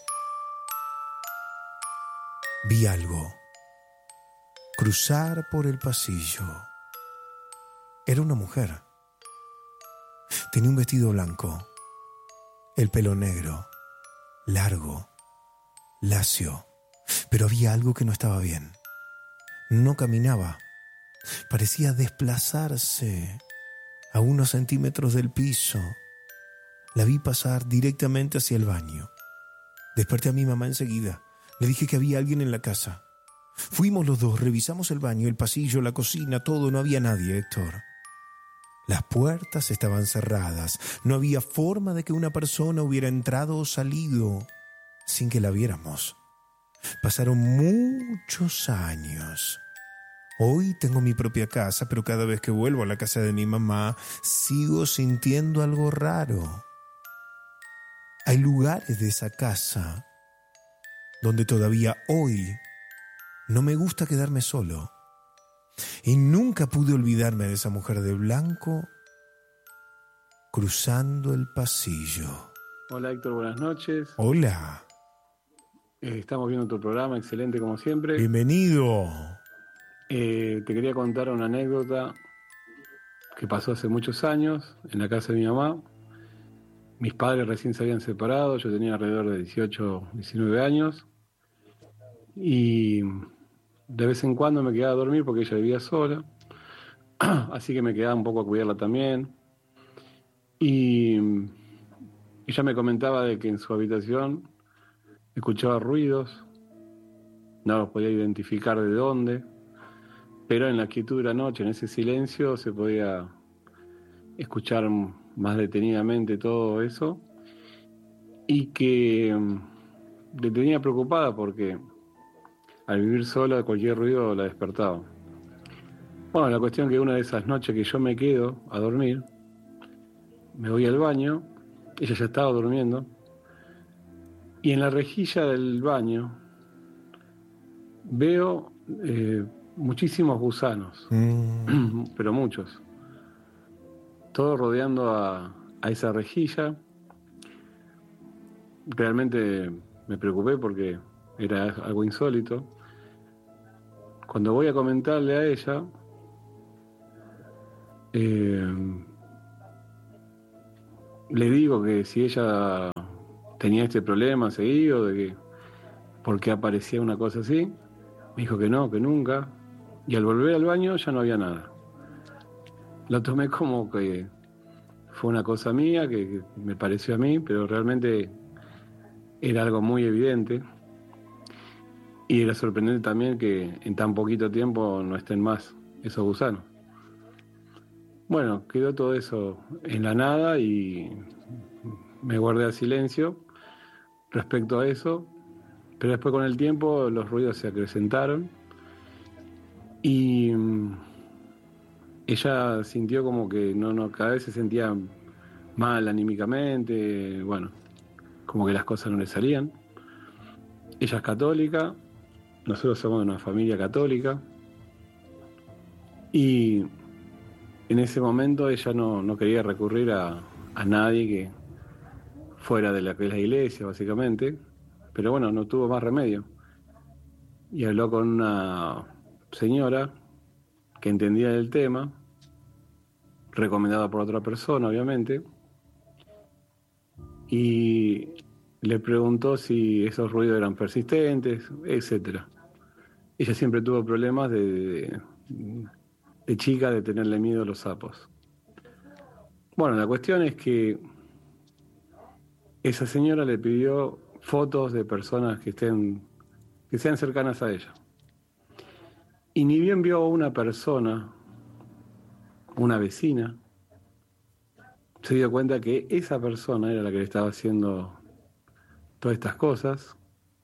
vi algo cruzar por el pasillo. Era una mujer. Tenía un vestido blanco, el pelo negro, largo, lacio, pero había algo que no estaba bien. No caminaba, parecía desplazarse a unos centímetros del piso. La vi pasar directamente hacia el baño. Desperté a mi mamá enseguida. Le dije que había alguien en la casa. Fuimos los dos, revisamos el baño, el pasillo, la cocina, todo. No había nadie, Héctor. Las puertas estaban cerradas. No había forma de que una persona hubiera entrado o salido sin que la viéramos. Pasaron muchos años. Hoy tengo mi propia casa, pero cada vez que vuelvo a la casa de mi mamá, sigo sintiendo algo raro. Hay lugares de esa casa donde todavía hoy no me gusta quedarme solo. Y nunca pude olvidarme de esa mujer de blanco cruzando el pasillo. Hola Héctor, buenas noches. Hola. Eh, estamos viendo tu programa, excelente como siempre. Bienvenido. Eh, te quería contar una anécdota que pasó hace muchos años en la casa de mi mamá. Mis padres recién se habían separado, yo tenía alrededor de dieciocho, diecinueve años. Y de vez en cuando me quedaba a dormir porque ella vivía sola. Así que me quedaba un poco a cuidarla también. Y ella me comentaba de que en su habitación escuchaba ruidos. No los podía identificar de dónde. Pero en la quietud de la noche, en ese silencio, se podía escuchar más detenidamente todo eso. Y que le tenía preocupada porque al vivir sola cualquier ruido la despertaba. Bueno, la cuestión que una de esas noches que yo me quedo a dormir, me voy al baño, ella ya estaba durmiendo, y en la rejilla del baño veo eh, muchísimos gusanos, mm. pero muchos. todo rodeando a, a esa rejilla. Realmente me preocupé porque era algo insólito. Cuando voy a comentarle a ella, eh, le digo que si ella tenía este problema seguido, de que por qué aparecía una cosa así, me dijo que no, que nunca. Y al volver al baño ya no había nada. Lo tomé como que fue una cosa mía, que, que me pareció a mí, pero realmente era algo muy evidente. Y era sorprendente también que en tan poquito tiempo no estén más esos gusanos. Bueno, quedó todo eso en la nada y me guardé al silencio respecto a eso, pero después con el tiempo los ruidos se acrecentaron y ella sintió como que no, no, cada vez se sentía mal anímicamente, bueno, como que las cosas no le salían. Ella es católica, nosotros somos de una familia católica y en ese momento ella no, no quería recurrir a, a nadie que fuera de la que es la iglesia, básicamente, pero bueno, no tuvo más remedio. Y habló con una señora que entendía del tema, recomendada por otra persona, obviamente, y le preguntó si esos ruidos eran persistentes, etcétera. Ella siempre tuvo problemas de, de, de chica de tenerle miedo a los sapos. Bueno, la cuestión es que esa señora le pidió fotos de personas que estén, que sean cercanas a ella. Y ni bien vio a una persona, una vecina, se dio cuenta que esa persona era la que le estaba haciendo todas estas cosas.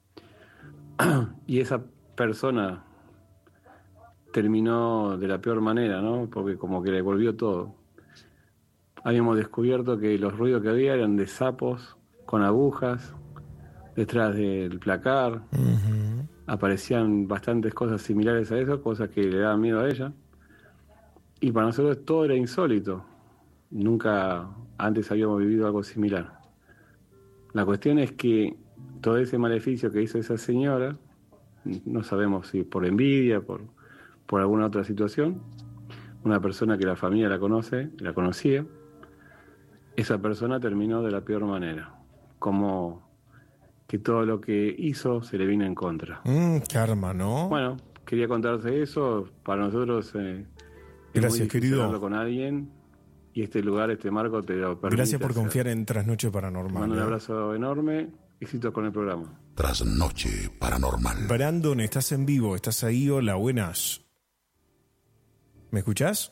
Y esa persona terminó de la peor manera, ¿no? Porque como que le volvió todo. Habíamos descubierto que los ruidos que había eran de sapos con agujas detrás del placar. Uh-huh. Aparecían bastantes cosas similares a eso, cosas que le daban miedo a ella. Y para nosotros todo era insólito. Nunca antes habíamos vivido algo similar. La cuestión es que todo ese maleficio que hizo esa señora, no sabemos si por envidia, por, por alguna otra situación, una persona que la familia la conoce, la conocía, esa persona terminó de la peor manera, como que todo lo que hizo se le vino en contra. Mm, karma, ¿no? Bueno, quería contarte eso, para nosotros eh, es Gracias, muy difícil querido. hablarlo con alguien, y este lugar, este marco te lo permite. Gracias por hacer. confiar en Trasnoche Paranormal. Te mando un ¿eh? abrazo enorme, éxitos con el programa. Trasnoche Paranormal. Brandon, estás en vivo, estás ahí, hola, buenas. ¿Me escuchás?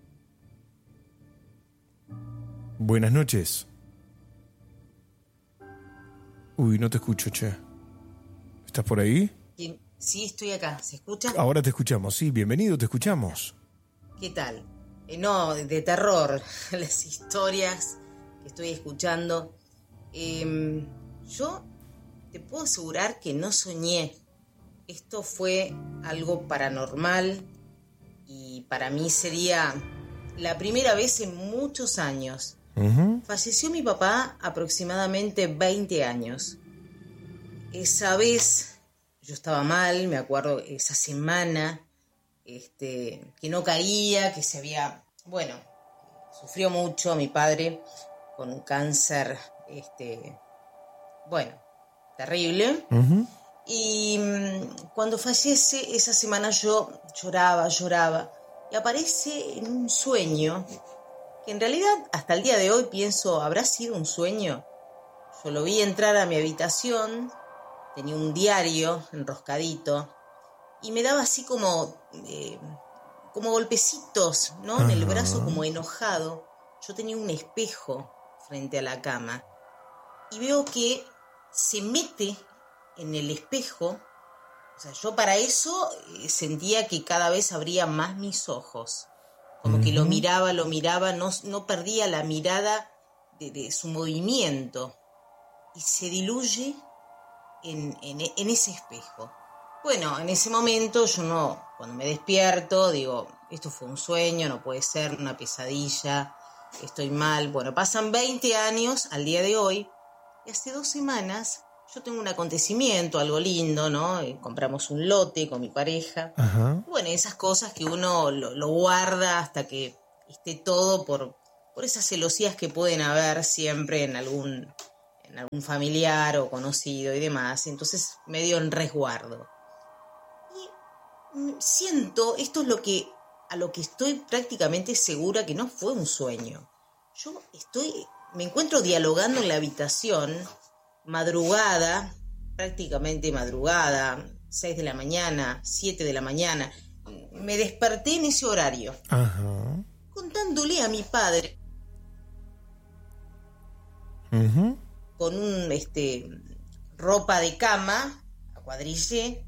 Buenas noches. Uy, no te escucho, che. ¿Estás por ahí? Sí, estoy acá. ¿Se escucha? Ahora te escuchamos, sí, bienvenido, te escuchamos. ¿Qué tal? Eh, no, de terror, las historias que estoy escuchando. Eh, yo te puedo asegurar que no soñé. Esto fue algo paranormal y para mí sería la primera vez en muchos años. Uh-huh. Falleció mi papá aproximadamente veinte años. Esa vez yo estaba mal, me acuerdo esa semana, este, que no caía, que se había, bueno, sufrió mucho mi padre con un cáncer, este, bueno, terrible. Uh-huh. Y mmm, cuando fallece esa semana yo lloraba, lloraba, y aparece en un sueño, que en realidad hasta el día de hoy pienso, ¿habrá sido un sueño? Yo lo vi entrar a mi habitación, tenía un diario enroscadito, y me daba así como, eh, como golpecitos, ¿no? Uh-huh. En el brazo, como enojado. Yo tenía un espejo frente a la cama, y veo que se mete en el espejo. O sea, yo para eso eh, sentía que cada vez abría más mis ojos. Como uh-huh. que lo miraba, lo miraba, no, no perdía la mirada de, de su movimiento. Y se diluye en, en, en ese espejo. Bueno, en ese momento yo no, cuando me despierto, digo, esto fue un sueño, no puede ser una pesadilla. estoy mal. Bueno, pasan veinte años al día de hoy y hace dos semanas yo tengo un acontecimiento, algo lindo, ¿no? Eh, compramos un lote con mi pareja. Ajá. Bueno, esas cosas que uno lo, lo guarda hasta que esté todo por, por esas celosías que pueden haber siempre en algún, en algún familiar o conocido y demás. Entonces, medio en resguardo. Y siento, esto es lo que, a lo que estoy prácticamente segura que no fue un sueño. Yo estoy, me encuentro dialogando en la habitación, madrugada, prácticamente madrugada, seis de la mañana, siete de la mañana. Me desperté en ese horario. Ajá. Contándole a mi padre. Uh-huh. Con un, este, ropa de cama, a cuadrille,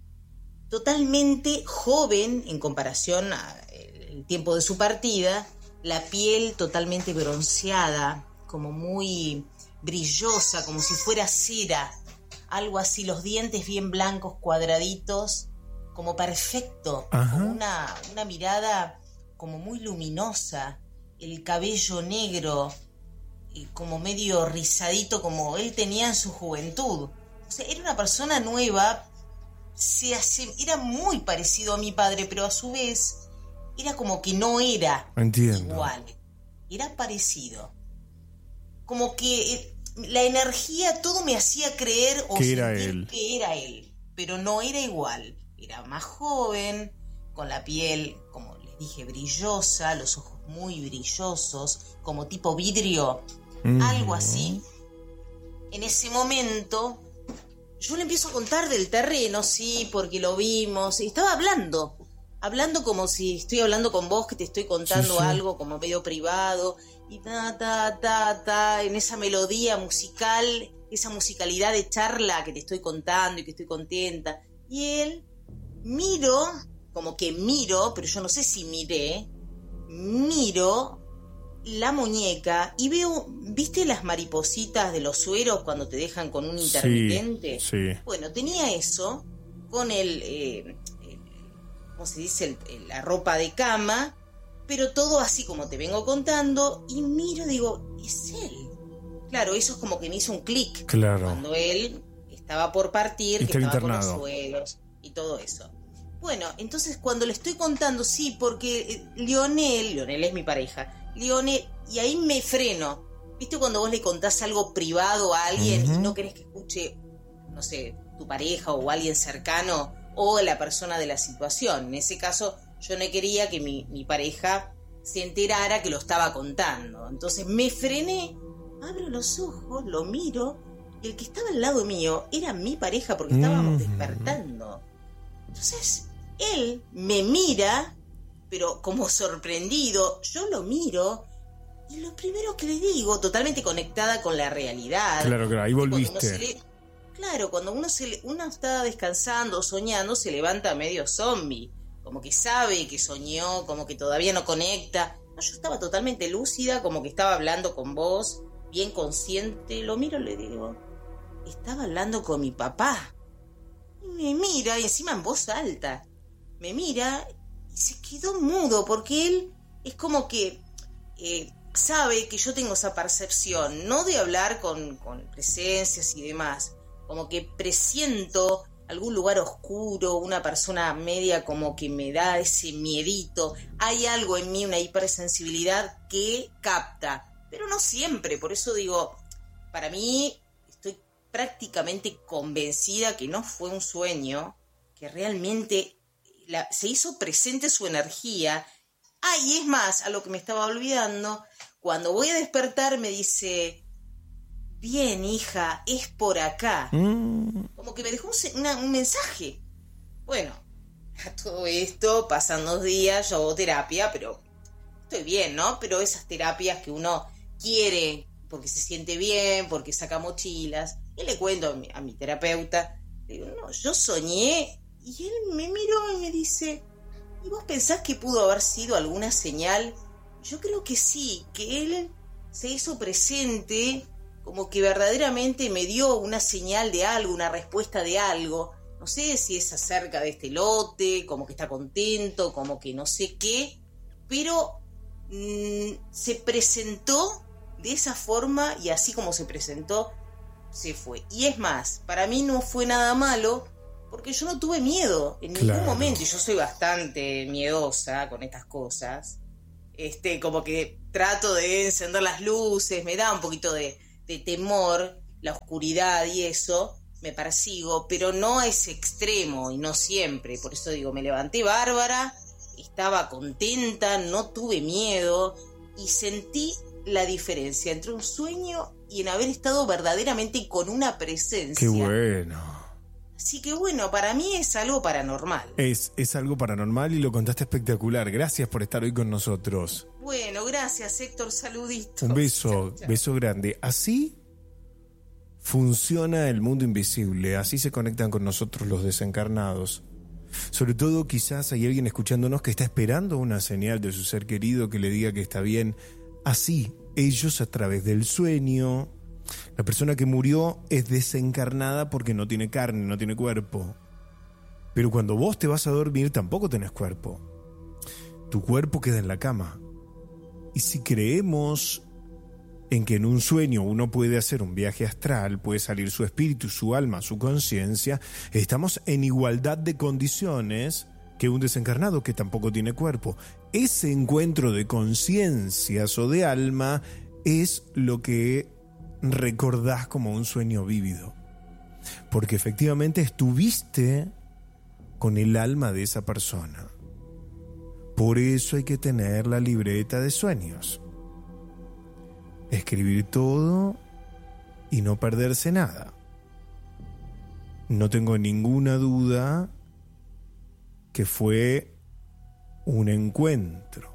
totalmente joven en comparación al tiempo de su partida, la piel totalmente bronceada, como muy brillosa, como si fuera cera, algo así, los dientes bien blancos, cuadraditos, como perfecto, como una, una mirada como muy luminosa, el cabello negro, y como medio rizadito, como él tenía en su juventud. O sea, era una persona nueva, se hace, era muy parecido a mi padre, pero a su vez era como que no era Entiendo. igual, era parecido. Como que eh, la energía, todo me hacía creer o que era sentir él. que era él, pero no era igual. Era más joven, con la piel, como les dije, brillosa, los ojos muy brillosos, como tipo vidrio, mm. algo así. En ese momento, yo le empiezo a contar del terreno, sí, porque lo vimos, y estaba hablando, hablando como si estoy hablando con vos, que te estoy contando sí, sí. algo como medio privado, y ta, ta, ta, ta, en esa melodía musical, esa musicalidad de charla que te estoy contando y que estoy contenta. Y él, miro, como que miro, pero yo no sé si miré, miro la muñeca y veo, ¿viste las maripositas de los sueros cuando te dejan con un intermitente? Sí, sí. Bueno, tenía eso, con el, eh, el ¿cómo se dice? El, el, la ropa de cama, pero todo así como te vengo contando, y miro, digo, es él. Claro, eso es como que me hizo un clic. Claro. Cuando él estaba por partir, y que estaba internado. Con los suelos y todo eso. Bueno, entonces cuando le estoy contando, sí, porque Lionel, Lionel es mi pareja, Lionel, y ahí me freno. ¿Viste cuando vos le contás algo privado a alguien uh-huh. y no querés que escuche, no sé, tu pareja o alguien cercano o la persona de la situación? En ese caso, yo no quería que mi, mi pareja se enterara que lo estaba contando. Entonces me frené, abro los ojos, lo miro, y el que estaba al lado mío era mi pareja porque estábamos uh-huh. despertando. Entonces, él me mira, pero como sorprendido, yo lo miro, y lo primero que le digo, totalmente conectada con la realidad. Claro, claro, ahí volviste. Le, claro, cuando uno, se, uno está descansando, soñando, se levanta medio zombie. Como que sabe que soñó, como que todavía no conecta. No, yo estaba totalmente lúcida, como que estaba hablando con vos, bien consciente. Lo miro y le digo, estaba hablando con mi papá. Y me mira, y encima en voz alta. Me mira y se quedó mudo, porque él es como que eh, sabe que yo tengo esa percepción, no de hablar con, con presencias y demás, como que presiento algún lugar oscuro, una persona media como que me da ese miedito. Hay algo en mí, una hipersensibilidad que capta, pero no siempre. Por eso digo, para mí estoy prácticamente convencida que no fue un sueño, que realmente la, se hizo presente su energía. Ah, y es más, a lo que me estaba olvidando, cuando voy a despertar me dice, bien, hija, es por acá. Mm. Como que me dejó un, una, un mensaje. Bueno, a todo esto, pasan dos días, yo hago terapia, pero estoy bien, ¿no? Pero esas terapias que uno quiere porque se siente bien, porque saca mochilas. Y le cuento a mi, a mi terapeuta, le digo, no, yo soñé, y él me miró y me dice, ¿y vos pensás que pudo haber sido alguna señal? Yo creo que sí, que él se hizo presente, como que verdaderamente me dio una señal de algo, una respuesta de algo. No sé si es acerca de este lote, como que está contento, como que no sé qué, pero mmm, se presentó de esa forma y así como se presentó, se fue. Y es más, para mí no fue nada malo porque yo no tuve miedo en Claro. ningún momento, y yo soy bastante miedosa con estas cosas. Este, como que trato de encender las luces, me da un poquito de, de temor, la oscuridad y eso, me persigo, pero no a ese extremo y no siempre. Por eso digo, me levanté bárbara, estaba contenta, no tuve miedo y sentí la diferencia entre un sueño y en haber estado verdaderamente con una presencia. Qué bueno. Así que bueno, para mí es algo paranormal. Es, es algo paranormal y lo contaste espectacular. Gracias por estar hoy con nosotros. Bueno, gracias Héctor, saluditos. Un beso, Chau, chau. beso grande. Así funciona el mundo invisible, así se conectan con nosotros los desencarnados. Sobre todo quizás hay alguien escuchándonos que está esperando una señal de su ser querido que le diga que está bien. Así, ellos a través del sueño, la persona que murió es desencarnada porque no tiene carne, no tiene cuerpo. Pero cuando vos te vas a dormir tampoco tenés cuerpo. Tu cuerpo queda en la cama. Y si creemos en que en un sueño uno puede hacer un viaje astral, puede salir su espíritu, su alma, su conciencia, estamos en igualdad de condiciones que un desencarnado que tampoco tiene cuerpo. Ese encuentro de conciencias o de alma es lo que recordás como un sueño vívido. Porque efectivamente estuviste con el alma de esa persona. Por eso hay que tener la libreta de sueños. Escribir todo y no perderse nada. No tengo ninguna duda que fue un encuentro.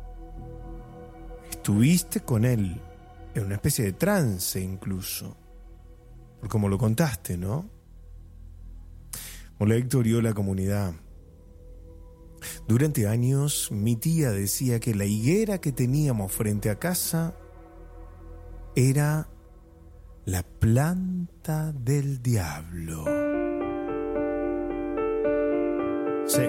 Estuviste con él en una especie de trance incluso, por como lo contaste, ¿no? Hola Héctor y hola comunidad. Durante años mi tía decía que la higuera que teníamos frente a casa era la planta del diablo. Sí.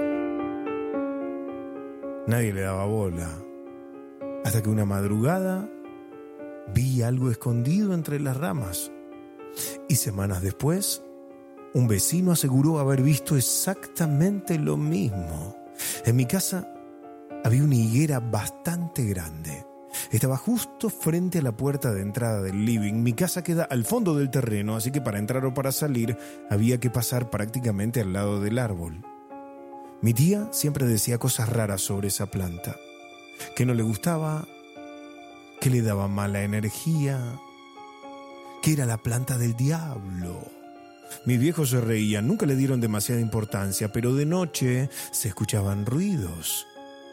Nadie le daba bola. Hasta que una madrugada vi algo escondido entre las ramas. Y semanas después, un vecino aseguró haber visto exactamente lo mismo. En mi casa había una higuera bastante grande. Estaba justo frente a la puerta de entrada del living. Mi casa queda al fondo del terreno, así que para entrar o para salir había que pasar prácticamente al lado del árbol. Mi tía siempre decía cosas raras sobre esa planta, que no le gustaba, que le daba mala energía, que era la planta del diablo. Mis viejos se reían, nunca le dieron demasiada importancia, pero de noche se escuchaban ruidos,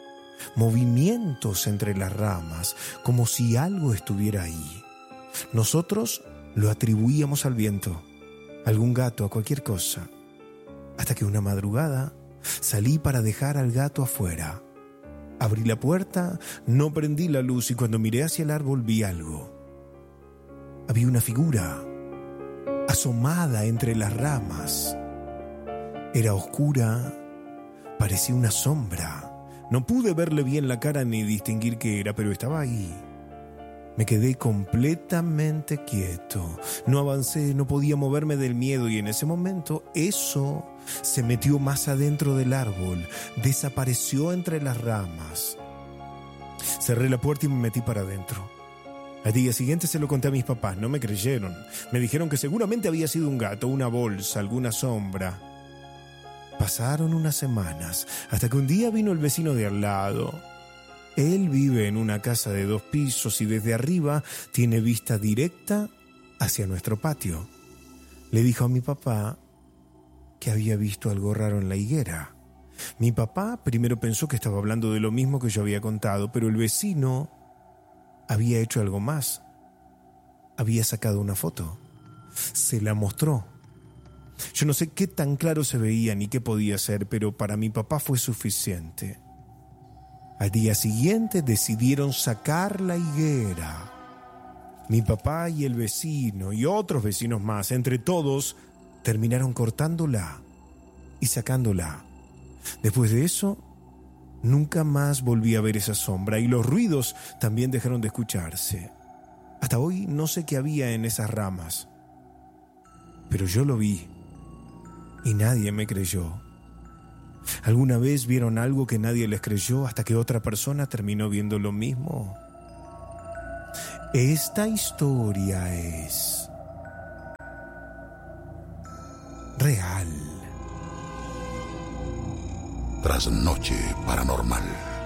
movimientos entre las ramas, como si algo estuviera ahí. Nosotros lo atribuíamos al viento, a algún gato, a cualquier cosa. Hasta que una madrugada salí para dejar al gato afuera. Abrí la puerta, no prendí la luz y cuando miré hacia el árbol vi algo. Había una figura asomada entre las ramas. Era oscura, parecía una sombra. No pude verle bien la cara ni distinguir qué era, pero estaba ahí. Me quedé completamente quieto. No avancé, no podía moverme del miedo y en ese momento eso se metió más adentro del árbol, desapareció entre las ramas. Cerré la puerta y me metí para adentro. Al día siguiente se lo conté a mis papás, no me creyeron. Me dijeron que seguramente había sido un gato, una bolsa, alguna sombra. Pasaron unas semanas, hasta que un día vino el vecino de al lado. Él vive en una casa de dos pisos y desde arriba tiene vista directa hacia nuestro patio. Le dijo a mi papá que había visto algo raro en la higuera. Mi papá primero pensó que estaba hablando de lo mismo que yo había contado, pero el vecino había hecho algo más. Había sacado una foto. Se la mostró. Yo no sé qué tan claro se veía ni qué podía ser, pero para mi papá fue suficiente. Al día siguiente decidieron sacar la higuera. Mi papá y el vecino y otros vecinos más, entre todos, terminaron cortándola y sacándola. Después de eso, Nunca más volví a ver esa sombra y los ruidos también dejaron de escucharse. Hasta hoy no sé qué había en esas ramas, pero yo lo vi y nadie me creyó. ¿Alguna vez vieron algo que nadie les creyó hasta que otra persona terminó viendo lo mismo? Esta historia es real. Trasnoche Paranormal.